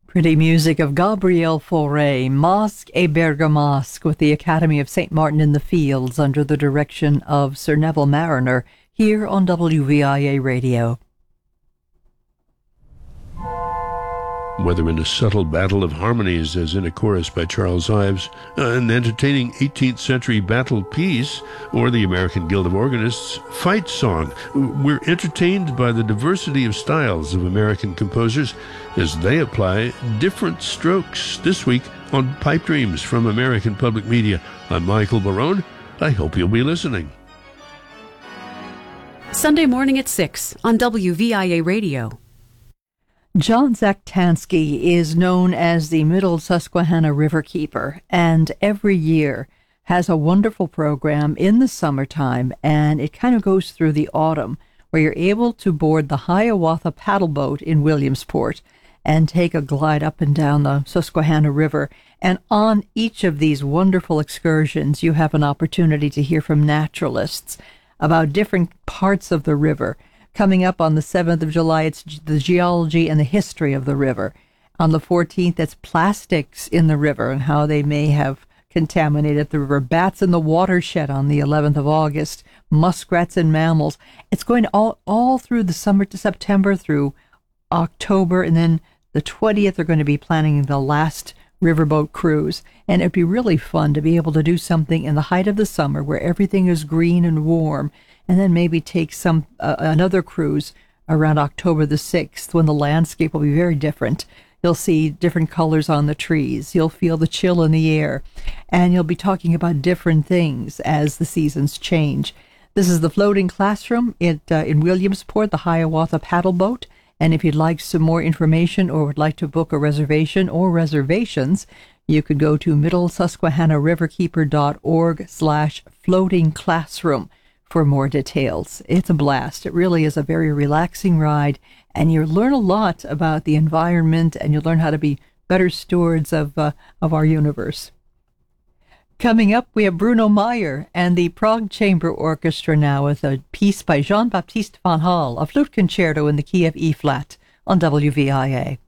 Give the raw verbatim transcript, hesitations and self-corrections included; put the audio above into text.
Pretty music of Gabriel Fauré, Masque et Bergamasque, with the Academy of Saint Martin in the Fields under the direction of Sir Neville Mariner, here on W V I A Radio. Whether in a subtle battle of harmonies, as in a chorus by Charles Ives, an entertaining eighteenth century battle piece, or the American Guild of Organists' fight song, we're entertained by the diversity of styles of American composers as they apply different strokes. This week on Pipe Dreams from American Public Media, I'm Michael Barone. I hope you'll be listening. Sunday morning at six on W V I A Radio. John Zaktansky is known as the Middle Susquehanna River Keeper, and every year has a wonderful program in the summertime, and it kind of goes through the autumn, where you're able to board the Hiawatha paddle boat in Williamsport and take a glide up and down the Susquehanna River. And on each of these wonderful excursions, you have an opportunity to hear from naturalists about different parts of the river. Coming up on the seventh of July, it's the geology and the history of the river. On the fourteenth, it's plastics in the river and how they may have contaminated the river. Bats in the watershed on the eleventh of August, muskrats and mammals. It's going all, all through the summer to September, through October, and then the twentieth, they're going to be planning the last riverboat cruise. And it'd be really fun to be able to do something in the height of the summer where everything is green and warm, and then maybe take some uh, another cruise around October the sixth, when the landscape will be very different. You'll see different colors on the trees. You'll feel the chill in the air, and you'll be talking about different things as the seasons change. This is the Floating Classroom at, uh, in Williamsport, the Hiawatha paddle boat. And if you'd like some more information or would like to book a reservation or reservations, you could go to middle susquehanna riverkeeper dot org slash floating classroom for more details. It's a blast. It really is a very relaxing ride, and you learn a lot about the environment, and you learn how to be better stewards of uh, of our universe. Coming up, we have Bruno Meyer and the Prague Chamber Orchestra now with a piece by Jean-Baptiste van Hal, a flute concerto in the key of E-flat on W V I A.